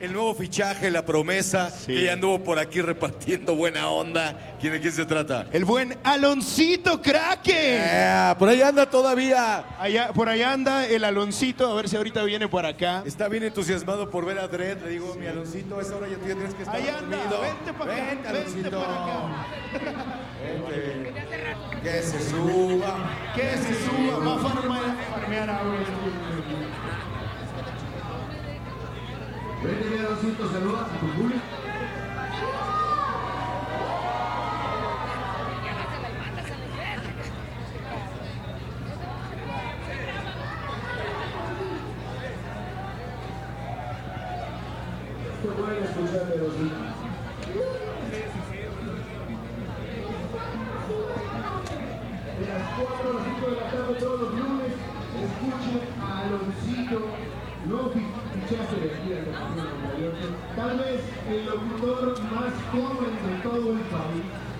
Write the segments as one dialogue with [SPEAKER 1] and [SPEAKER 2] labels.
[SPEAKER 1] el nuevo fichaje, la promesa,
[SPEAKER 2] Sí.
[SPEAKER 1] que ya anduvo por aquí repartiendo buena onda. ¿De quién se trata?
[SPEAKER 2] El buen Aloncito Kraken.
[SPEAKER 1] Por ahí anda todavía.
[SPEAKER 2] Por allá anda el Aloncito, a ver si ahorita viene por acá.
[SPEAKER 1] Está bien entusiasmado por ver a Dredd. Le digo, mi Aloncito, a esa hora ya tú ya tienes que estar
[SPEAKER 2] Ahí anda,
[SPEAKER 1] dormido.
[SPEAKER 2] vente para acá,
[SPEAKER 1] Vente,
[SPEAKER 2] vente
[SPEAKER 1] Aloncito.
[SPEAKER 2] para acá.
[SPEAKER 1] Vente. Que se suba.
[SPEAKER 2] Que se suba, va a farmear ahora.
[SPEAKER 3] Vente, mi Aloncito, saluda a tu público. Qué bueno escucharte, Aloncito. De las 4 a las 5 de la tarde todos los lunes, escuchen a Aloncito, nuevo fichaje de aquí de la 98, tal vez el locutor más joven de todo el país.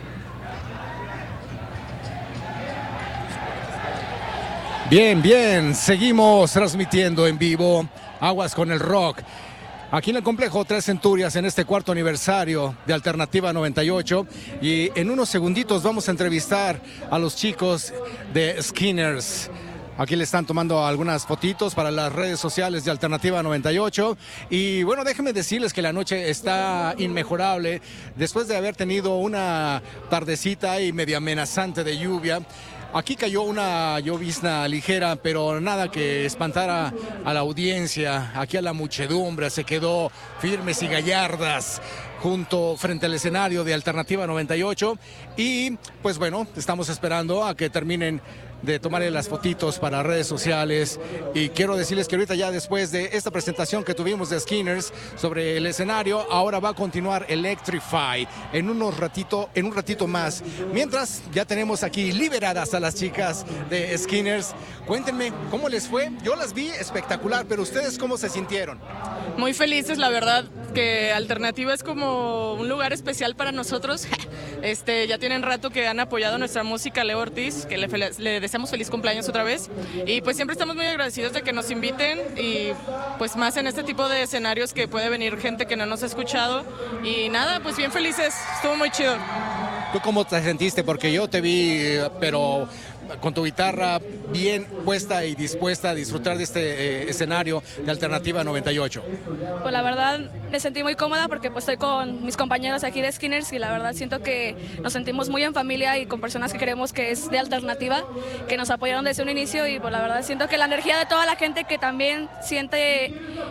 [SPEAKER 4] Bien, seguimos transmitiendo en vivo Aguas con el Rock. Aquí en el complejo Tres Centurias, en este cuarto aniversario de Alternativa 98. Y en unos segunditos vamos a entrevistar a los chicos de Skinners. Aquí le están tomando algunas fotitos para las redes sociales de Alternativa 98. Y bueno, déjenme decirles que la noche está inmejorable. Después de haber tenido una tardecita y media amenazante de lluvia, aquí cayó una llovizna ligera, pero nada que espantara a la audiencia. Aquí a la muchedumbre se quedó firmes y gallardas frente al escenario de Alternativa 98. Y pues bueno, estamos esperando a que terminen de tomarle las fotitos para redes sociales. Y quiero decirles que ahorita, ya después de esta presentación que tuvimos de Skinners sobre el escenario, ahora va a continuar Electrify en un ratito más. Mientras, ya tenemos aquí liberadas a las chicas de Skinners. Cuéntenme cómo les fue. Yo las vi espectacular, pero ustedes, ¿cómo se sintieron?
[SPEAKER 5] Muy felices, la verdad, que Alternativa es como un lugar especial para nosotros. Ya tienen rato que han apoyado nuestra música. Leo Ortiz, que le deseamos feliz cumpleaños otra vez, y pues siempre estamos muy agradecidos de que nos inviten, y pues más en este tipo de escenarios que puede venir gente que no nos ha escuchado, y nada, pues bien felices, estuvo muy chido.
[SPEAKER 4] ¿Tú cómo te sentiste? Porque yo te vi, pero con tu guitarra bien puesta y dispuesta a disfrutar de este escenario de Alternativa 98.
[SPEAKER 6] Pues la verdad me sentí muy cómoda porque pues estoy con mis compañeros aquí de Skinners, y la verdad siento que nos sentimos muy en familia y con personas que queremos que es de Alternativa, que nos apoyaron desde un inicio, y pues la verdad siento que la energía de toda la gente que también siente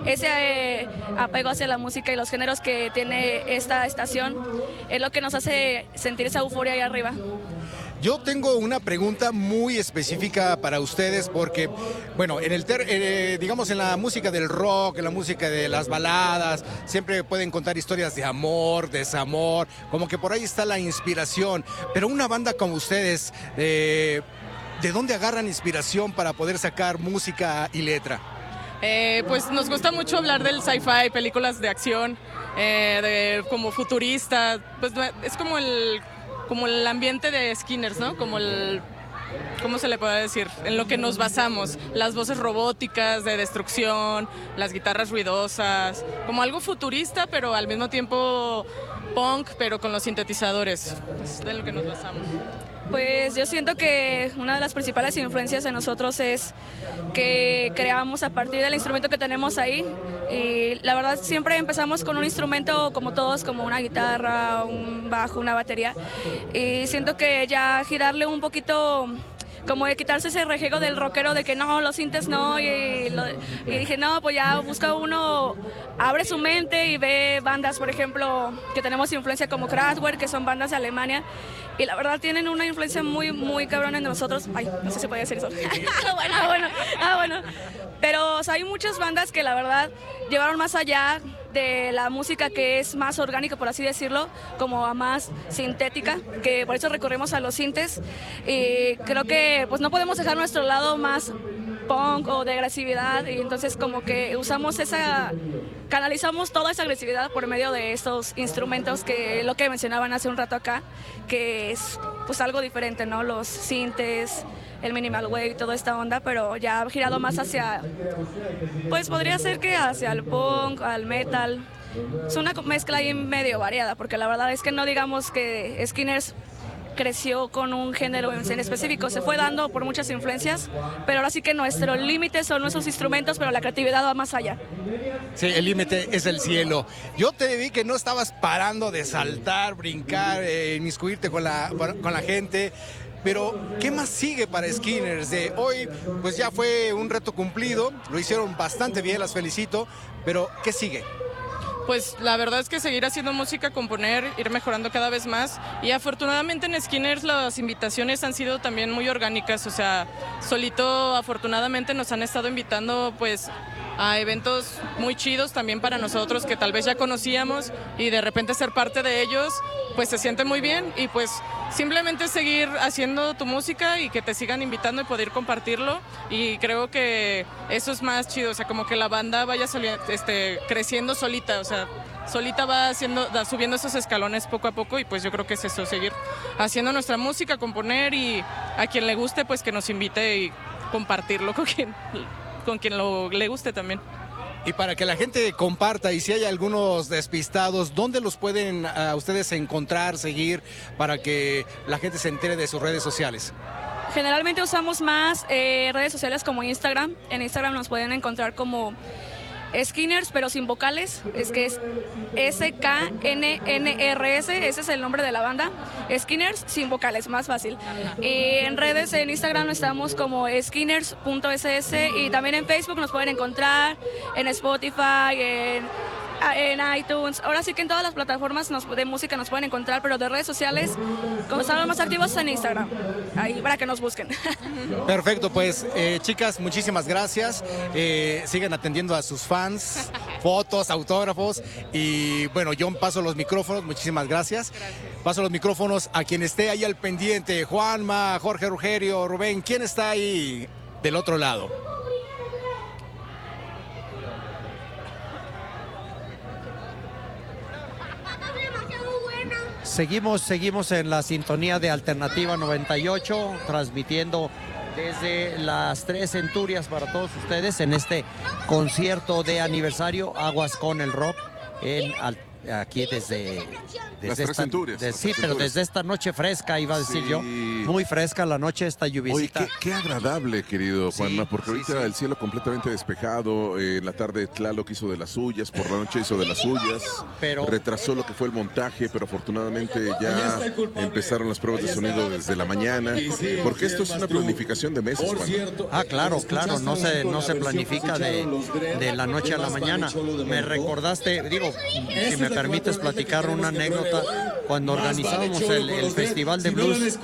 [SPEAKER 6] ese apego hacia la música y los géneros que tiene esta estación es lo que nos hace sentir esa euforia ahí arriba.
[SPEAKER 4] Yo tengo una pregunta muy específica para ustedes porque, bueno, digamos en la música del rock, en la música de las baladas, siempre pueden contar historias de amor, desamor, como que por ahí está la inspiración. Pero una banda como ustedes, ¿de dónde agarran inspiración para poder sacar música y letra?
[SPEAKER 5] Pues nos gusta mucho hablar del sci-fi, películas de acción, como futurista, pues es como el ambiente de Skinners, ¿no? ¿Cómo se le puede decir? En lo que nos basamos, las voces robóticas de destrucción, las guitarras ruidosas, como algo futurista, pero al mismo tiempo punk, pero con los sintetizadores, es de lo que nos basamos.
[SPEAKER 6] Pues yo siento que una de las principales influencias de nosotros es que creamos a partir del instrumento que tenemos ahí, y la verdad siempre empezamos con un instrumento como todos, como una guitarra, un bajo, una batería, y siento que ya girarle un poquito, como de quitarse ese rejego del rockero de que no, los sintes no, y dije no, pues ya busca uno, abre su mente y ve bandas, por ejemplo, que tenemos influencia como Kraftwerk, que son bandas de Alemania, y la verdad tienen una influencia muy, muy cabrona en nosotros. Ay, no sé si podía decir eso. bueno. Pero o sea, hay muchas bandas que la verdad llevaron más allá de la música, que es más orgánica, por así decirlo, como a más sintética, que por eso recurrimos a los sintes, y creo que pues no podemos dejar nuestro lado más punk o de agresividad, y entonces como que canalizamos toda esa agresividad por medio de estos instrumentos, que es lo que mencionaban hace un rato acá, que es pues algo diferente, ¿no? Los sintes, el minimal wave, toda esta onda, pero ya girado más hacia, pues podría ser que hacia el punk, al metal, es una mezcla ahí medio variada, porque la verdad es que no digamos que Skinners creció con un género en específico, se fue dando por muchas influencias, pero ahora sí que nuestro límite son nuestros instrumentos, pero la creatividad va más allá.
[SPEAKER 4] Sí, el límite es el cielo. Yo te vi que no estabas parando de saltar, brincar, inmiscuirte con la gente. Pero, ¿qué más sigue para Skinners? Hoy, pues ya fue un reto cumplido, lo hicieron bastante bien, las felicito, pero ¿qué sigue?
[SPEAKER 5] Pues la verdad es que seguir haciendo música, componer, ir mejorando cada vez más. Y afortunadamente en Skinners las invitaciones han sido también muy orgánicas. O sea, solito afortunadamente nos han estado invitando pues a eventos muy chidos también para nosotros que tal vez ya conocíamos, y de repente ser parte de ellos pues se siente muy bien. Y pues simplemente seguir haciendo tu música y que te sigan invitando y poder compartirlo, y creo que eso es más chido, o sea, como que la banda vaya creciendo solita, o sea, solita va subiendo esos escalones poco a poco, y pues yo creo que es eso, seguir haciendo nuestra música, componer, y a quien le guste pues que nos invite y compartirlo con quien le guste también.
[SPEAKER 4] Y para que la gente comparta, y si hay algunos despistados, ¿dónde los pueden ustedes encontrar, seguir, para que la gente se entere de sus redes sociales?
[SPEAKER 6] Generalmente usamos más redes sociales como Instagram. En Instagram nos pueden encontrar como Skinners, pero sin vocales, es que es SKNNRS, ese es el nombre de la banda, Skinners sin vocales, más fácil. Y en redes, en Instagram estamos como skinners.ss, y también en Facebook nos pueden encontrar, en Spotify, en iTunes, ahora sí que en todas las plataformas de música nos pueden encontrar, pero de redes sociales, como estamos más activos en Instagram, ahí para que nos busquen.
[SPEAKER 4] Perfecto, pues chicas, muchísimas gracias, sigan atendiendo a sus fans, fotos, autógrafos, y bueno, yo paso los micrófonos, muchísimas gracias. Paso los micrófonos a quien esté ahí al pendiente, Juanma, Jorge, Rugerio, Rubén, ¿quién está ahí del otro lado?
[SPEAKER 7] Seguimos en la sintonía de Alternativa 98, transmitiendo desde las 3 Centurias para todos ustedes en este concierto de aniversario Aguas con el Rock aquí desde
[SPEAKER 8] las 3 Centurias.
[SPEAKER 7] Sí, pero desde esta noche fresca, iba a decir yo, muy fresca la noche, esta lluviecita.
[SPEAKER 8] Oye, qué agradable, querido Juanma,
[SPEAKER 7] Sí,
[SPEAKER 8] porque ahorita
[SPEAKER 7] sí.
[SPEAKER 8] el cielo completamente despejado, en la tarde Tlaloc hizo de las suyas, por la noche hizo de las suyas,
[SPEAKER 7] Pero-
[SPEAKER 8] retrasó lo que fue el montaje, pero afortunadamente ya empezaron las pruebas de sonido desde la mañana, porque esto es una planificación de meses, Juanma.
[SPEAKER 7] Claro, no se planifica de la noche a la mañana. Me recordaste, digo, si me permites platicar una anécdota, cuando organizábamos el Festival de Blues,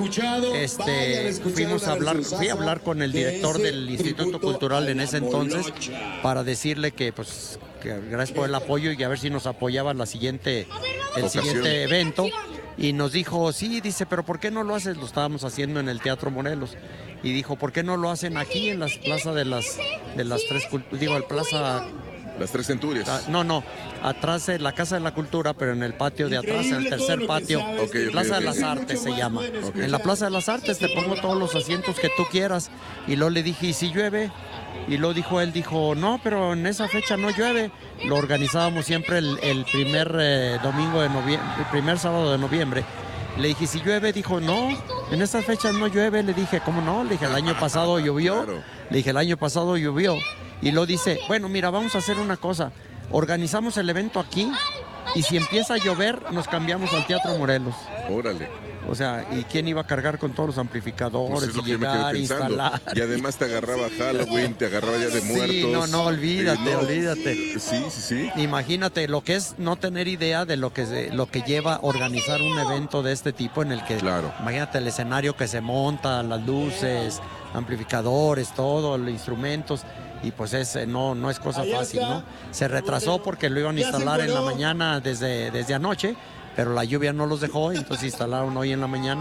[SPEAKER 7] fui a hablar con el director del Instituto Cultural en ese entonces para decirle que pues que gracias por el apoyo y a ver si nos apoyaba el siguiente evento. Y nos dijo, sí, dice, pero ¿por qué no lo haces? Lo estábamos haciendo en el Teatro Morelos. Y dijo, ¿por qué no lo hacen aquí en las plazas de las tres, digo, el plaza...
[SPEAKER 8] Las 3 Centurias.
[SPEAKER 7] No, atrás de la Casa de la Cultura, pero en el patio de atrás, en el tercer patio, Plaza de las Artes se llama. En la Plaza de las Artes te pongo todos los asientos que tú quieras. Y luego le dije, ¿y si llueve? Y luego él dijo, no, pero en esa fecha no llueve. Lo organizábamos siempre el primer domingo de noviembre, el primer sábado de noviembre. Le dije, si llueve, dijo, no, en estas fechas no llueve. Le dije, ¿cómo no? Le dije, el año pasado llovió.
[SPEAKER 8] Claro.
[SPEAKER 7] Le dije, el año pasado llovió. Y lo dice, bueno, mira, vamos a hacer una cosa. Organizamos el evento aquí y si empieza a llover, nos cambiamos al Teatro Morelos.
[SPEAKER 8] Órale.
[SPEAKER 7] O sea, ¿y quién iba a cargar con todos los amplificadores
[SPEAKER 8] Pues es lo
[SPEAKER 7] y
[SPEAKER 8] que yo me quedé
[SPEAKER 7] llegar,
[SPEAKER 8] pensando.
[SPEAKER 7] instalar?
[SPEAKER 8] Y además te agarraba Halloween, te agarraba Día de Muertos.
[SPEAKER 7] Sí, no, olvídate, olvídate.
[SPEAKER 8] Sí.
[SPEAKER 7] Imagínate lo que es no tener idea de lo que lleva organizar un evento de este tipo en el que,
[SPEAKER 8] Claro.
[SPEAKER 7] imagínate el escenario que se monta, las luces, amplificadores, todo, los instrumentos. Y pues no es cosa fácil, ¿no? Se retrasó porque lo iban a instalar en la mañana desde anoche, pero la lluvia no los dejó, entonces instalaron hoy en la mañana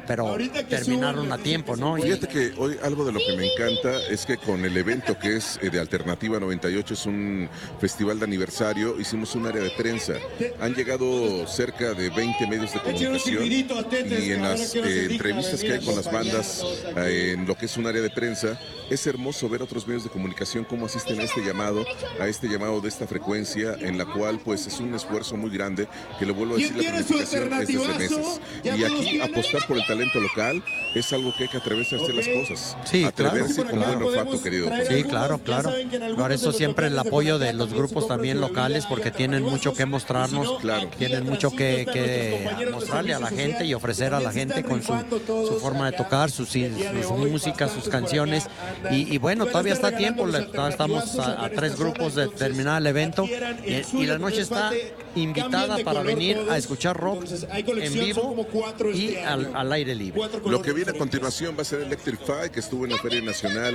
[SPEAKER 7] pero terminaron a tiempo, ¿no?
[SPEAKER 8] Fíjate que hoy algo de lo que me encanta es que con el evento que es de Alternativa 98, es un festival de aniversario, hicimos un área de prensa. Han llegado cerca de 20 medios de comunicación y en las entrevistas que hay con las bandas, en lo que es un área de prensa, es hermoso ver otros medios de comunicación cómo asisten a este llamado de esta frecuencia, en la cual pues es un esfuerzo muy grande, que lo vuelvo a decir, la planificación es desde meses. Y aquí apostar por el talento local es algo que hay que atreverse a hacer las cosas.
[SPEAKER 7] Sí,
[SPEAKER 8] atreverse
[SPEAKER 7] claro,
[SPEAKER 8] con buen olfato, querido.
[SPEAKER 7] Sí, claro. Por eso siempre el apoyo de los grupos también locales, porque tienen mucho que mostrarnos, tienen mucho que mostrarle a la gente y ofrecer a la gente con su forma de tocar, su música, sus canciones. Y bueno, todavía está a tiempo, estamos a 3 grupos de terminar el evento y la noche está invitada para venir a escuchar rock en vivo y al aire libre.
[SPEAKER 8] Lo que viene a continuación va a ser Electrify, que estuvo en la Feria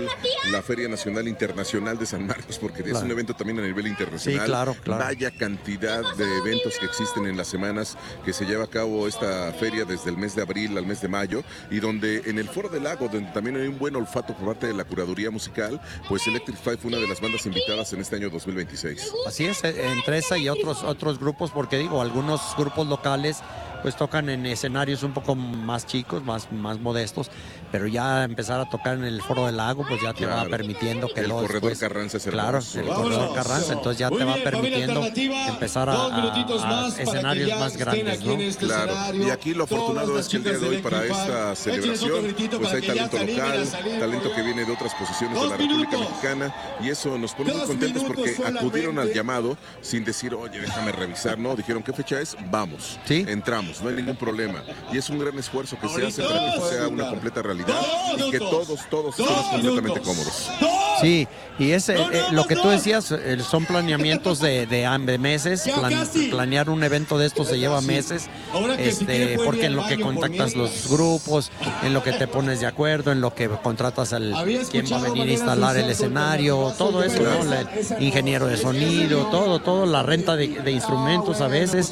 [SPEAKER 8] Nacional Internacional de San Marcos, porque es un evento también a nivel internacional.
[SPEAKER 7] Sí, claro.
[SPEAKER 8] Vaya cantidad de eventos que existen en las semanas que se lleva a cabo esta feria desde el mes de abril al mes de mayo, y donde en el Foro del Lago, donde también hay un buen olfato por parte de la curaduría musical, pues Electrify fue una de las bandas invitadas en este año 2026.
[SPEAKER 7] Así es, entre esa y otros grupos, porque digo, algunos grupos locales pues tocan en escenarios un poco más chicos, más modestos, pero ya empezar a tocar en el Foro del Lago, pues ya te va permitiendo que
[SPEAKER 8] el Corredor
[SPEAKER 7] después,
[SPEAKER 8] Carranza es
[SPEAKER 7] hermoso. El Corredor Carranza, entonces ya te va permitiendo empezar a escenarios más grandes, ¿no?
[SPEAKER 8] Claro, y aquí lo afortunado es que el día de hoy para esta celebración pues hay talento local, talento que viene de otras posiciones de la República Mexicana, y eso nos pone muy contentos porque acudieron al llamado sin decir, oye, déjame revisar, no, dijeron, ¿qué fecha es? Vamos, entramos. No hay ningún problema, y es un gran esfuerzo que se hace para que esto sea una completa realidad y que todos estemos completamente cómodos.
[SPEAKER 7] Sí, y lo que tú decías, son planeamientos de meses. Planear un evento de estos se lleva meses, porque en lo que contactas los grupos, en lo que te pones de acuerdo, en lo que contratas quien va a venir a instalar el escenario, todo eso, ¿no? El ingeniero de sonido, todo, la renta de instrumentos a veces,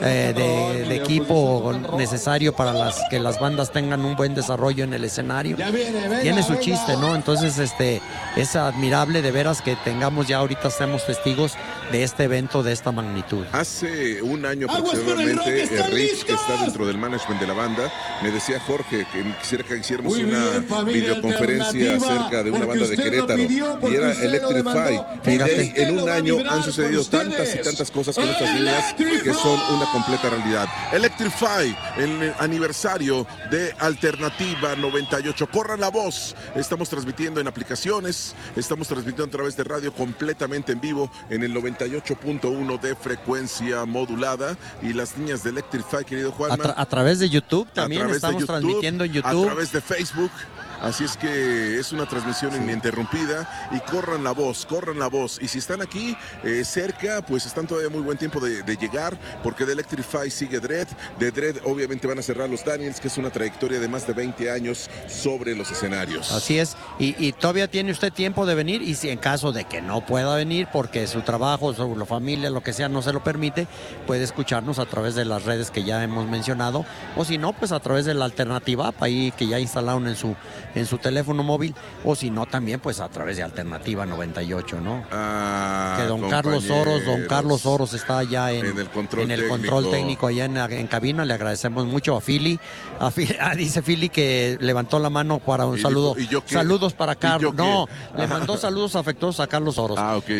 [SPEAKER 7] de equipo necesario para que las bandas tengan un buen desarrollo en el escenario. Tiene su chiste, ¿no? Entonces es admirable de veras que tengamos, ya ahorita seamos testigos de este evento de esta magnitud.
[SPEAKER 8] Hace un año aproximadamente, Rich, que está dentro del management de la banda, me decía Jorge que quisiera que hiciéramos una videoconferencia acerca de una banda de Querétaro, y era Electrify. Y en un año han sucedido tantas y tantas cosas con estas líneas que son una completa realidad. Electrify, el aniversario de Alternativa 98. Corran la voz. Estamos transmitiendo en aplicaciones, estamos transmitiendo a través de radio completamente en vivo en el 98.1 de frecuencia modulada, y las niñas de Electrify, querido Juanma,
[SPEAKER 7] a través de YouTube también estamos transmitiendo en YouTube,
[SPEAKER 8] a través de Facebook. Así es que es una transmisión ininterrumpida, y corran la voz, y si están aquí cerca, pues están todavía muy buen tiempo de llegar, porque de Electrify sigue Dread, de Dread obviamente van a cerrar los Daniels, que es una trayectoria de más de 20 años sobre los escenarios.
[SPEAKER 7] Así es, y todavía tiene usted tiempo de venir, y si en caso de que no pueda venir porque su trabajo, su familia, lo que sea, no se lo permite, puede escucharnos a través de las redes que ya hemos mencionado, o si no, pues a través de la Alternativa App, ahí que ya instalaron en su teléfono móvil, o si no también pues a través de Alternativa 98, ¿no? Que don Carlos Oros está allá en el control técnico allá en cabina. Le agradecemos mucho a Philly. Dice Philly que levantó la mano para un saludo. Saludos para Carlos. No, le mandó saludos afectuosos a Carlos Oros.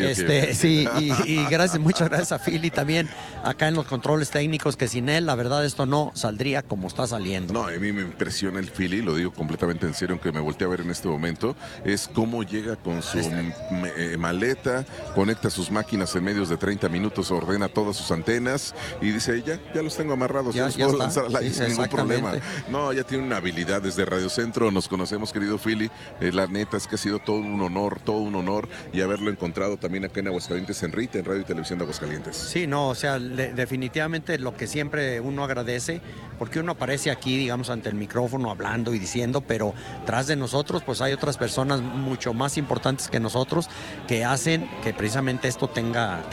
[SPEAKER 7] Sí, y muchas gracias a Philly también acá en los controles técnicos, que sin él la verdad esto no saldría como está saliendo.
[SPEAKER 8] No, a mí me impresiona el Philly, lo digo completamente en serio, que me volteé a ver en este momento, es cómo llega con su maleta, conecta sus máquinas en medios de 30 minutos, ordena todas sus antenas y dice, ya los tengo amarrados, ya los puedo lanzar al aire sin ningún problema. No, ya tiene una habilidad desde Radio Centro, nos conocemos, querido Philly, la neta es que ha sido todo un honor, y haberlo encontrado también acá en Aguascalientes, en RIT, en Radio y Televisión de Aguascalientes.
[SPEAKER 7] Sí, no, o sea, definitivamente lo que siempre uno agradece, porque uno aparece aquí, digamos, ante el micrófono hablando y diciendo, pero detrás de nosotros pues hay otras personas mucho más importantes que nosotros que hacen que precisamente esto tenga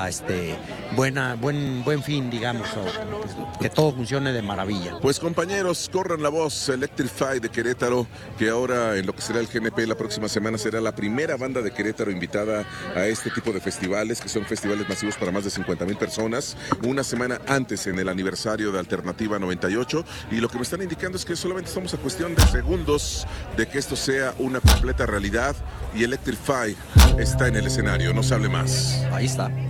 [SPEAKER 7] buen fin, digamos, o que todo funcione de maravilla.
[SPEAKER 8] Pues compañeros, corran la voz. Electrify de Querétaro, que ahora en lo que será el GNP la próxima semana será la primera banda de Querétaro invitada a este tipo de festivales, que son festivales masivos para más de 50,000 personas, una semana antes en el aniversario de Alternativa 98, y lo que me están indicando es que solamente estamos a cuestión de segundos de que esto sea una completa realidad, y Electrify está en el escenario. No se hable más.
[SPEAKER 7] Ahí está.